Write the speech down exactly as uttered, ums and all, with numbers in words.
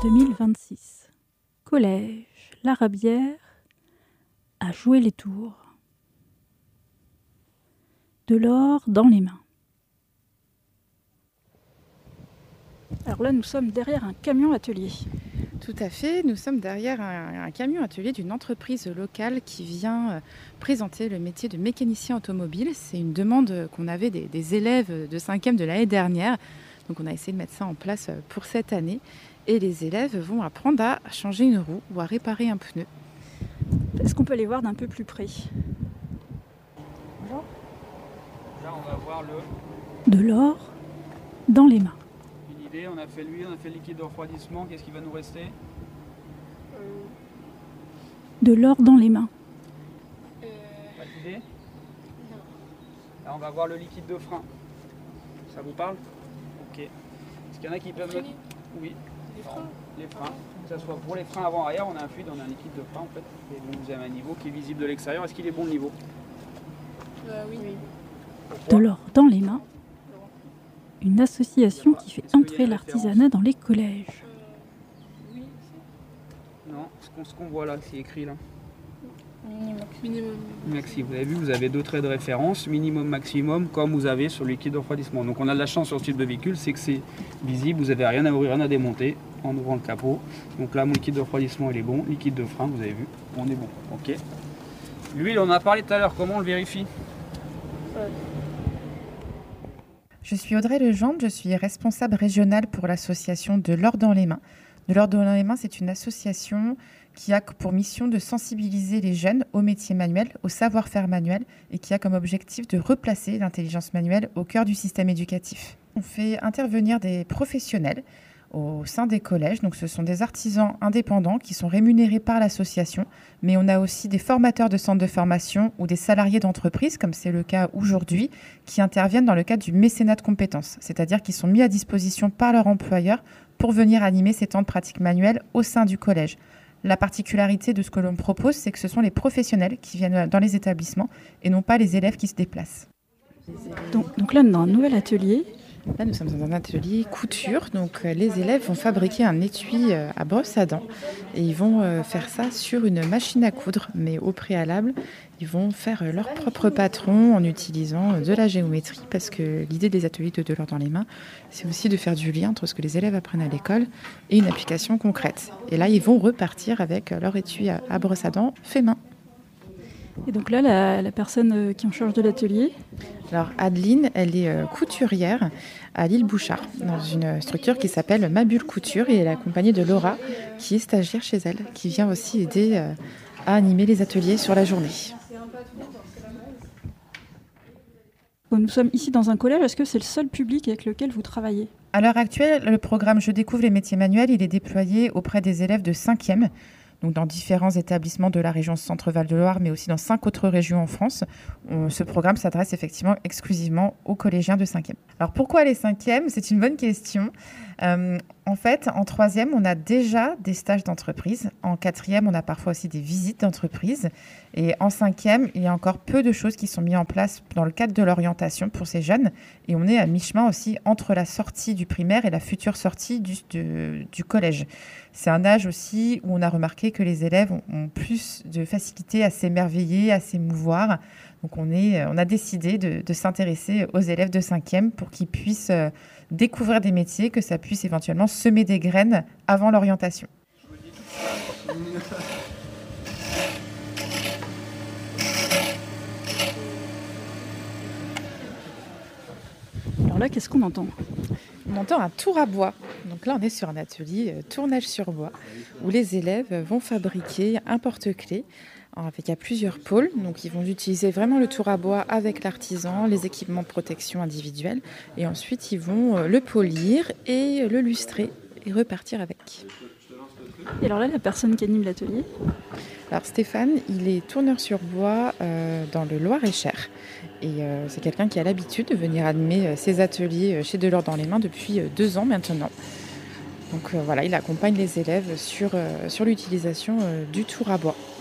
deux mille vingt-six. Collège Larabière à jouer les tours. De l'or dans les mains. Alors là, nous sommes derrière un camion atelier. Tout à fait, nous sommes derrière un, un camion atelier d'une entreprise locale qui vient présenter le métier de mécanicien automobile. C'est une demande qu'on avait des, des élèves de cinquième de l'année dernière. Donc on a essayé de mettre ça en place pour cette année. Et les élèves vont apprendre à changer une roue ou à réparer un pneu. Est-ce qu'on peut les voir d'un peu plus près ? Là, on va voir le... De l'or dans les mains. Une idée, on a fait l'huile, on a fait le liquide de refroidissement. Qu'est-ce qui va nous rester ? De l'or dans les mains. Pas d'idée ? Non. Là, on va voir le liquide de frein. Ça vous parle ? Ok. Est-ce qu'il y en a qui peuvent... Mettre... Oui. Les freins. Les freins. Que ce soit pour les freins avant-arrière, on a un fluide, on a un liquide de frein en fait. Et donc vous avez un niveau qui est visible de l'extérieur. Est-ce qu'il est bon le niveau ? euh, Oui. oui. De l'or dans les mains. Une association qui fait entrer l'artisanat dans les collèges. Euh, oui. Non, ce qu'on, ce qu'on voit là, c'est écrit là. Minimum. Minimum. Maxi, vous avez vu, vous avez deux traits de référence, minimum, maximum, comme vous avez sur le liquide de refroidissement. Donc on a de la chance sur ce type de véhicule, c'est que c'est visible, vous n'avez rien à ouvrir, rien à démonter en ouvrant le capot. Donc là, mon liquide de refroidissement, il est bon. Liquide de frein, vous avez vu, on est bon. Ok. L'huile, on en a parlé tout à l'heure, comment on le vérifie ? Ouais. Je suis Audrey Legendre, je suis responsable régionale pour l'association De l'or dans les mains. De l'or dans les mains, c'est une association qui a pour mission de sensibiliser les jeunes aux métiers manuels, au savoir-faire manuel et qui a comme objectif de replacer l'intelligence manuelle au cœur du système éducatif. On fait intervenir des professionnels au sein des collèges. Donc, ce sont des artisans indépendants qui sont rémunérés par l'association, mais on a aussi des formateurs de centres de formation ou des salariés d'entreprise, comme c'est le cas aujourd'hui, qui interviennent dans le cadre du mécénat de compétences, c'est-à-dire qu'ils sont mis à disposition par leur employeur pour venir animer ces temps de pratique manuelle au sein du collège. La particularité de ce que l'on propose, c'est que ce sont les professionnels qui viennent dans les établissements et non pas les élèves qui se déplacent. Donc, donc là, dans un nouvel atelier. Là, nous sommes dans un atelier couture. Donc, euh, les élèves vont fabriquer un étui euh, à brosse à dents et ils vont euh, faire ça sur une machine à coudre. Mais au préalable, ils vont faire euh, leur propre patron en utilisant euh, de la géométrie parce que l'idée des ateliers de De l'or dans les mains, c'est aussi de faire du lien entre ce que les élèves apprennent à l'école et une application concrète. Et là, ils vont repartir avec euh, leur étui à, à brosse à dents fait main. Et donc là, la, la personne qui est en charge de l'atelier. Alors Adeline, elle est euh, couturière à l'île Bouchard, dans une structure qui s'appelle Ma Bulle Couture, et elle est accompagnée de Laura, qui est stagiaire chez elle, qui vient aussi aider euh, à animer les ateliers sur la journée. Nous sommes ici dans un collège. Est-ce que c'est le seul public avec lequel vous travaillez ? À l'heure actuelle, le programme Je découvre les métiers manuels, il est déployé auprès des élèves de cinquième, donc dans différents établissements de la région Centre-Val de Loire, mais aussi dans cinq autres régions en France. On, ce programme s'adresse effectivement exclusivement aux collégiens de cinquième. Alors pourquoi les cinquièmes ? C'est une bonne question. Euh, en fait, en troisième, on a déjà des stages d'entreprise. En quatrième, on a parfois aussi des visites d'entreprise. Et en cinquième, il y a encore peu de choses qui sont mises en place dans le cadre de l'orientation pour ces jeunes. Et on est à mi-chemin aussi entre la sortie du primaire et la future sortie du, du, du collège. C'est un âge aussi où on a remarqué que les élèves ont, ont plus de facilité à s'émerveiller, à s'émouvoir. Donc on, est, on a décidé de, de s'intéresser aux élèves de cinquième pour qu'ils puissent euh, découvrir des métiers, que ça puisse éventuellement semer des graines avant l'orientation. Alors là, qu'est-ce qu'on entend ? On entend un tour à bois. Donc là, on est sur un atelier euh, tournage sur bois où les élèves vont fabriquer un porte-clés. Il y a plusieurs pôles, donc ils vont utiliser vraiment le tour à bois avec l'artisan, les équipements de protection individuels, et ensuite ils vont le polir et le lustrer et repartir avec. Et alors là, la personne qui anime l'atelier ? Alors Stéphane, il est tourneur sur bois euh, dans le Loir-et-Cher, et euh, c'est quelqu'un qui a l'habitude de venir animer euh, ses ateliers chez De l'or dans les mains depuis euh, deux ans maintenant. Donc euh, voilà, il accompagne les élèves sur, euh, sur l'utilisation euh, du tour à bois.